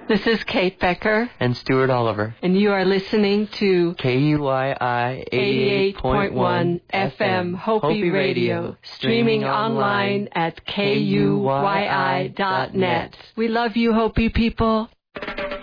This is Kate Becker. And Stuart Oliver. And you are listening to KUYI 88.1 FM Hopi Radio, streaming online at KUYI.net. We love you, Hopi people.